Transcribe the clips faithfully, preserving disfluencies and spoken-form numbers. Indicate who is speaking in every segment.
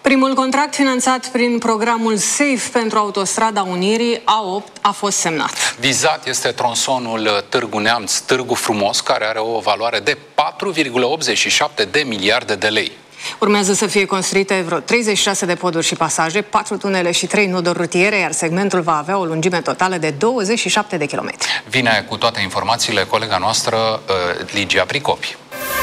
Speaker 1: Primul contract finanțat prin programul SAFE pentru autostrada Unirii A opt a fost semnat.
Speaker 2: Vizat este tronsonul Târgu Neamț-Târgu Frumos, care are o valoare de patru virgulă optzeci și șapte de miliarde de lei.
Speaker 1: Urmează să fie construite vreo treizeci și șase de poduri și pasaje, patru tunele și trei noduri rutiere, iar segmentul va avea o lungime totală de douăzeci și șapte de kilometri.
Speaker 2: Vine cu toate informațiile colega noastră, Ligia Pricopi.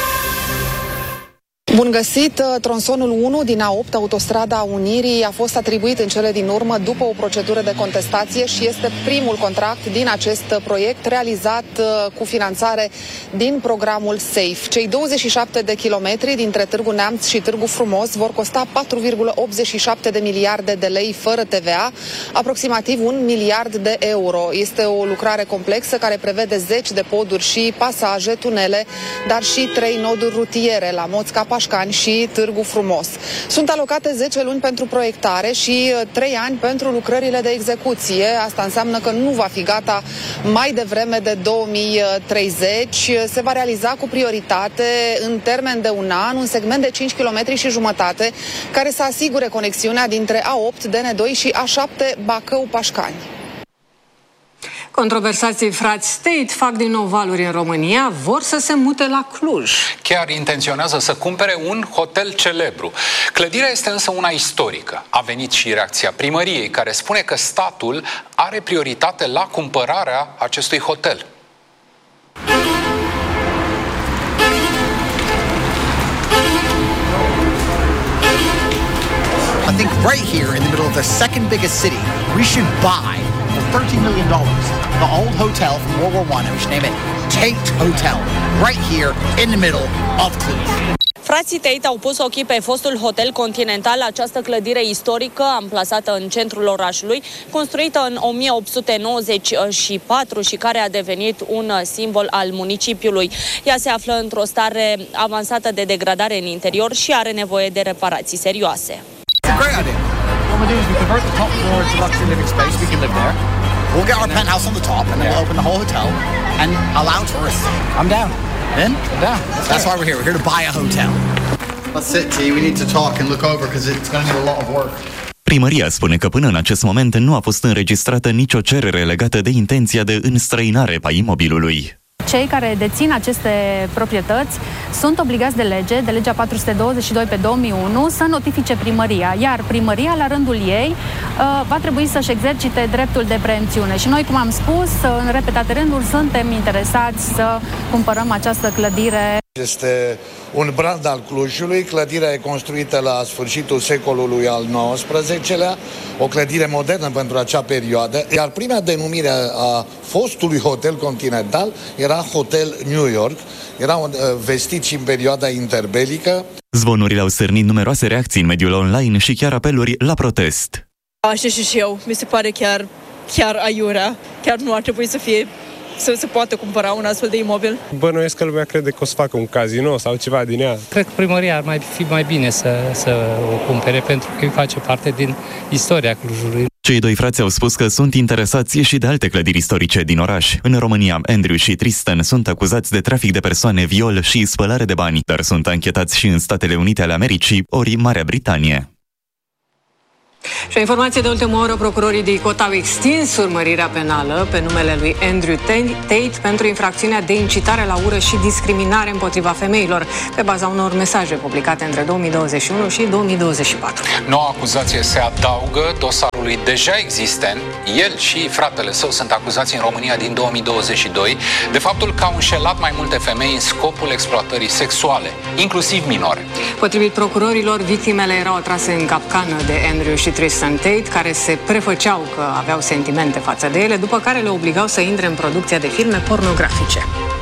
Speaker 3: Bun găsit! Tronsonul unu din A opt, autostrada Unirii, a fost atribuit în cele din urmă după o procedură de contestație și este primul contract din acest proiect realizat cu finanțare din programul SAFE. Cei douăzeci și șapte de kilometri dintre Târgu Neamț și Târgu Frumos vor costa patru virgulă optzeci și șapte de miliarde de lei fără T V A, aproximativ un miliard de euro. Este o lucrare complexă care prevede zeci de poduri și pasaje, tunele, dar și trei noduri rutiere la Moțca, Pașcani și Târgu Frumos. Sunt alocate zece luni pentru proiectare și trei ani pentru lucrările de execuție. Asta înseamnă că nu va fi gata mai devreme de două mii treizeci. Se va realiza cu prioritate în termen de un an, un segment de cinci kilometri și jumătate care să asigure conexiunea dintre A opt, D N doi și A șapte Bacău-Pașcani.
Speaker 1: Controversații frați State fac din nou valuri în România, vor să se mute la Cluj.
Speaker 2: Chiar intenționează să cumpere un hotel celebru. Clădirea este însă una istorică. A venit și reacția primăriei, care spune că statul are prioritate la cumpărarea acestui hotel.
Speaker 4: I think right here in the middle of the second biggest city, we should buy for thirty million dollars the old hotel from World War One, and we should name it Tate Hotel, right here in the middle of Cluj.
Speaker 5: Frații Tate au pus ochii pe fostul hotel Continental, această clădire istorică amplasată în centrul orașului, construită în o mie opt sute nouăzeci și patru și care a devenit un simbol al municipiului. Ea se află într-o stare avansată de degradare în interior și are nevoie de reparații serioase.
Speaker 4: It's a great idea. What we'll do is we convert the top floor to luxury living space. We can live there. We'll get our penthouse on the top, and then we'll open the whole hotel and allow tourists. I'm down. In? I'm down. That's why we're here. We're here to buy a hotel.
Speaker 6: That's it, T. We need to talk and look over because it's going to need a lot of work.
Speaker 7: Primăria spune că până în acest moment nu a fost înregistrată nicio cerere legată de intenția de înstrăinare a imobilului.
Speaker 8: Cei care dețin aceste proprietăți sunt obligați de lege, de legea patru sute douăzeci și doi pe două mii unu, să notifice primăria, iar primăria, la rândul ei, va trebui să-și exercite dreptul de preemțiune. Și noi, cum am spus, în repetate rânduri, suntem interesați să cumpărăm această clădire.
Speaker 9: Este un brand al Clujului, clădirea e construită la sfârșitul secolului al nouăsprezecelea, o clădire modernă pentru acea perioadă, iar prima denumire a fostului hotel Continental era Hotel New York, era un vestit în perioada interbelică.
Speaker 7: Zvonurile au stârnit numeroase reacții în mediul online și chiar apeluri la protest.
Speaker 10: Așa și și eu, mi se pare chiar, chiar aiurea, chiar nu ar trebui să fie să se poată cumpăra un astfel de imobil.
Speaker 11: Bănuiesc că lumea crede că o să facă un casino sau ceva din ea.
Speaker 12: Cred că primăria ar mai fi mai bine să, să o cumpere, pentru că face parte din istoria Clujului.
Speaker 7: Cei doi frați au spus că sunt interesați și de alte clădiri istorice din oraș. În România, Andrew și Tristan sunt acuzați de trafic de persoane, viol și spălare de bani, dar sunt anchetați și în Statele Unite ale Americii, ori Marea Britanie.
Speaker 1: Și o informație de ultimă oră, procurorii de Icot au extins urmărirea penală pe numele lui Andrew Tate pentru infracțiunea de incitare la ură și discriminare împotriva femeilor, pe baza unor mesaje publicate între două mii douăzeci și unu și două mii douăzeci și patru.
Speaker 2: Noua acuzație se adaugă dosarului deja existent. El și fratele său sunt acuzați în România din două mii douăzeci și doi de faptul că au înșelat mai multe femei în scopul exploatării sexuale, inclusiv minore.
Speaker 1: Potrivit procurorilor, victimele erau atrase în capcană de Andrew și Tristan Tate, care se prefăceau că aveau sentimente față de ele, după care le obligau să intre în producția de filme pornografice.